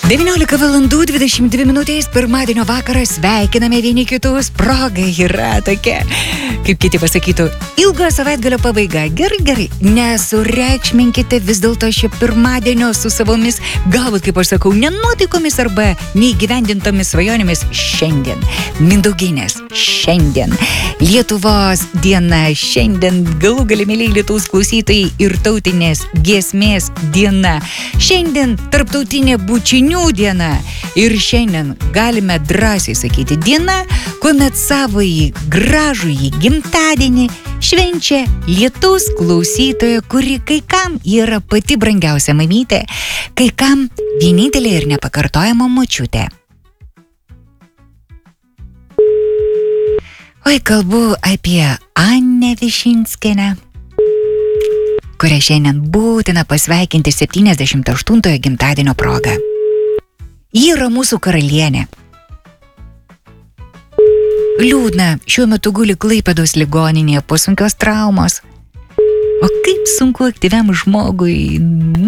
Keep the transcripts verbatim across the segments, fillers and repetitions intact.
devyniolika valandų dvidešimt dvi minutės, pirmadienio vakaras, sveikiname vieni kitus, proga yra tokia, kaip kiti pasakytų, ilgo savaitgalio pabaiga. Gerai, gerai, nesureikšminkite vis dėlto šio pirmadienio su savomis, galbūt, kaip aš sakau, nenuotaikomis arba neįgyvendintomis svajonėmis šiandien. Mindauginės šiandien. Lietuvos diena šiandien, galų gale mėlyje Lietuvos klausytojai, ir tautinės giesmės diena. Šiandien tarptautinė bučinių diena. Ir šiandien galime drąsiai sakyti diena, kuomet savąjį gražųjį gimtadienį švenčia Lietuvos klausytoja, kuri kai kam yra pati brangiausia mamytė, kai kam vienintelė ir nepakartojama močiutė. Oi, kalbu apie Annę Višinskienę, kurią šiandien būtina pasveikinti septyniasdešimt aštuntojo gimtadienio proga. Ji yra mūsų karalienė. Liūdna, šiuo metu guli Klaipėdos ligoninėje po sunkios traumos. O kaip sunku aktyviam žmogui...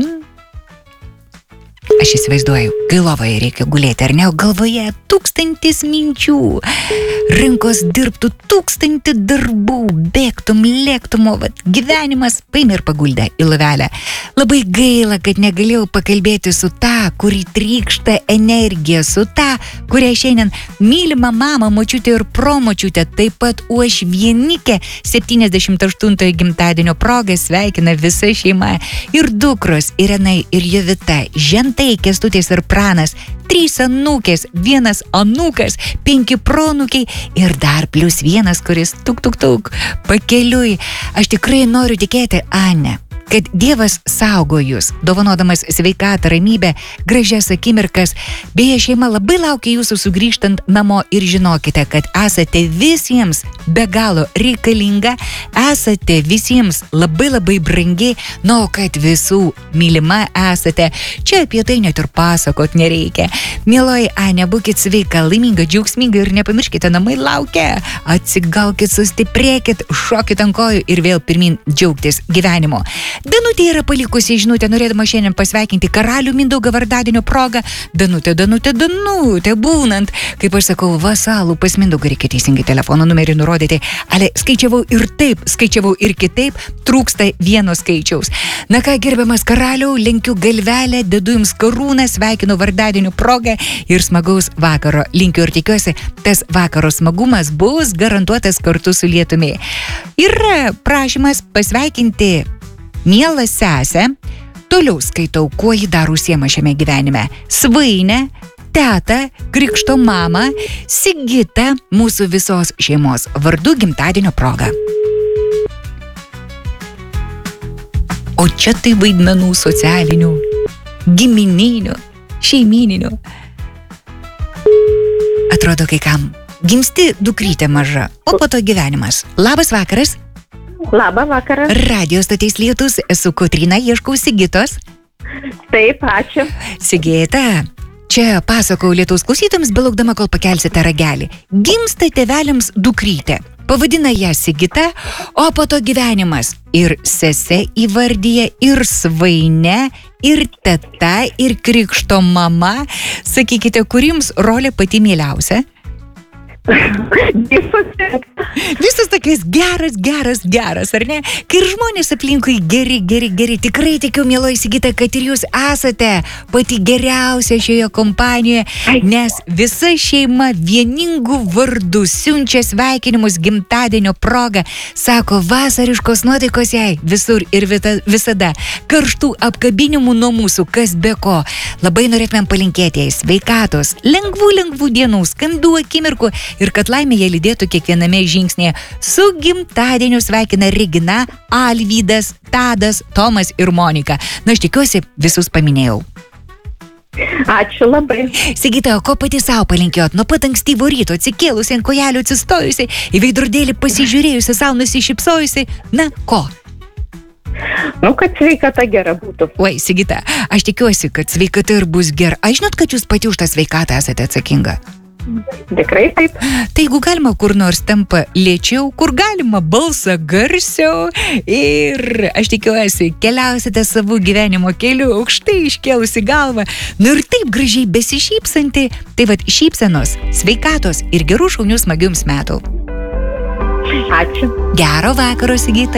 Aš įsivaizduoju, kai lovoje reikia gulėti, ar ne, o galvoje tūkstantis minčių. Rinkos dirbtų tūkstantį darbų, bėgtum, lėktum, o vat, gyvenimas paėmė ir paguldė į lovelę. Labai gaila, kad negalėjau pakalbėti su ta, kuri trykšta energija, su ta, kurią šiandien mylima mama, močiutė ir promočiutė, taip pat uošvienikė septyniasdešimt aštuntojo gimtadienio proga sveikina visa šeima. Ir dukros Irena ir Jovita, žentai Kęstutis ir Pranas, trys anūkės, vienas anūkas, penki proanūkiai ir dar plus vienas, kuris tuk tuk tuk pakeliui. Aš tikrai noriu tikėti, Ane, kad Dievas saugo jūs, dovanodamas sveikatą, ramybę, gražias akimirkas. Beje, šeima labai laukia jūsų sugrįžtant namo ir žinokite, kad esate visiems be galo reikalinga, esate visiems labai labai brangi, nu, kad visų mylima esate. Čia apie tai net ir pasakot nereikia. Mieloji Ane, būkit sveika, laiminga, džiaugsminga ir nepamirškite, namai laukia. Atsigaukit, sustiprėkit, šokit ant kojų ir vėl pirmin džiaugtis gyvenimo. Danutė yra palikusi žinutę, norėdama šiandien pasveikinti karalių Mindaugą vardadienio progą. Danutė, Danutė, Danutė, būnant, kaip aš sakau, vasalų pas Mindaugą reikia teisingai telefono numerį nurodyti. Ale, skaičiavau ir taip, skaičiavau ir kitaip, trūksta vieno skaičiaus. Na ką, gerbiamas karaliau, lenkiu galvelę, dedu jums karūną, sveikinu vardadienio progą ir smagaus vakaro. Linkiu ir tikiuosi, tas vakaro smagumas bus garantuotas kartu su lietumi. Yra prašymas pasveikinti mielą sesę, toliau skaitau, kuo ji dar užsiema šiame gyvenime. Svainę, tetą, krikšto mamą, Sigitą, mūsų visos šeimos vardu gimtadienio proga. O čia tai vaidmenų socialinių, gimininių, šeimyninių. Atrodo, kai kam gimsti dukrytė maža, o po to gyvenimas. Labas vakaras. Labą vakarą. Radio stoties Lietus, esu Kotryna, ieškau Sigitos. Taip, ačiū. Sigita, čia pasakau Lietuvos klausytojams, belaukdama, kol pakelsite ragelį. Gimsta tėveliams dukrytė, pavadina ją Sigita, o po to gyvenimas. Ir sese įvardyja, ir svaine, ir teta, ir krikšto mama. Sakykite, kur jums rolė pati mieliausia? Visas tokias geras, geras, geras, ar ne? Kai ir žmonės aplinkui geri, geri, geri, tikrai tikiu, mieloji Sigita, kad ir jūs esate pati geriausia šioje kompanijoje, nes visa šeima vieningų vardų siunčia sveikinimus gimtadienio proga, sako, vasariškos nuotaikos jai visur ir vita, visada, karštų apkabinimų nuo mūsų, kas be ko. Labai norėtumėm palinkėti jai sveikatos, lengvų, lengvų dienų, skambių akimirkų ir kad laimė ją lydėtų kiekviename žingsnėje. Su gimtadieniu sveikina Regina, Alvydas, Tadas, Tomas ir Monika. Na, aš tikiuosi, visus paminėjau. Ačiū labai. Sigita, ko pati savo palinkėjot? Nuo pat ankstyvo ryto atsikėlusi, ant kojelių atsistojusi, į veidrodėlį pasižiūrėjusi, savo nusišypsojusi. Na, ko? Nu, kad sveikata gera būtų. Oi, Sigita, aš tikiuosi, kad sveikata ir bus gera. Aš žinot, kad jūs pati už tą sveikatą esate atsakinga? Tikrai taip. Tai jeigu galima kur nors tampa lėčiau, kur galima balsą garsiau ir aš tikiuosi, keliausite savo gyvenimo keliu, aukštai iškėlusi galvą, nu ir taip gražiai besišypsanti, tai vat šypsenos, sveikatos ir gerų šaunių smagių jums metų. Ačiū. Gero vakaro, Sigita.